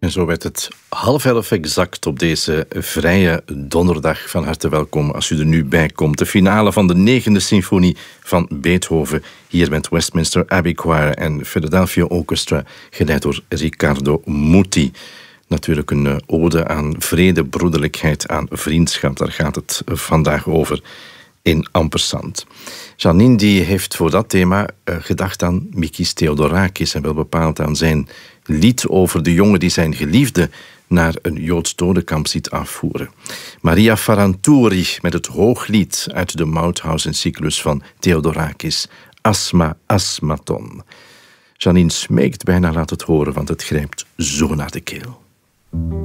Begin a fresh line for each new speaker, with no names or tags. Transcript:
En zo werd het 10:30 exact op deze vrije donderdag. Van harte welkom als u er nu bij komt. De finale van de 9e symfonie van Beethoven. Hier met Westminster Abbey Choir en Philadelphia Orchestra, geleid door Riccardo Muti. Natuurlijk een ode aan vrede, broederlijkheid, aan vriendschap. Daar gaat het vandaag over in Ampersand. Janine die heeft voor dat thema gedacht aan Mikis Theodorakis en wel bepaald aan zijn lied over de jongen die zijn geliefde naar een Joods dodenkamp ziet afvoeren. Maria Farantouri met het Hooglied uit de Mauthausen-cyclus van Theodorakis, Asma Asmaton. Janine smeekt bijna, laat het horen, want het grijpt zo naar de keel.